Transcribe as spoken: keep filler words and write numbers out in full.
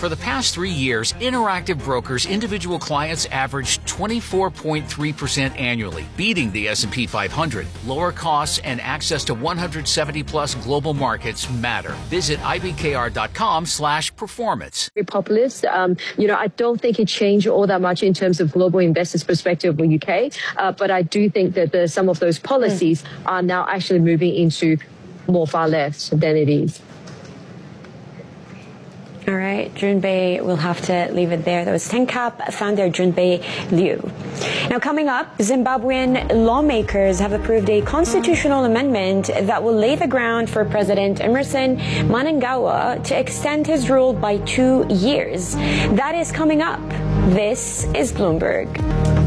For the past three years, Interactive Brokers individual clients averaged twenty-four point three percent annually, beating the S and P five hundred. Lower costs and access to one hundred seventy plus global markets matter. Visit I B K R dot com slash performance. Populist, um, you know, I don't think it changed all that much in terms of global investors' perspective of the U K, uh, but I do think that the, some of those policies mm. are now actually moving into more far left than it is. All right, Junpei, we'll have to leave it there. That was TenCap founder Junpei Liu. Now, coming up, Zimbabwean lawmakers have approved a constitutional amendment that will lay the ground for President Emmerson Mnangagwa to extend his rule by two years. That is coming up. This is Bloomberg.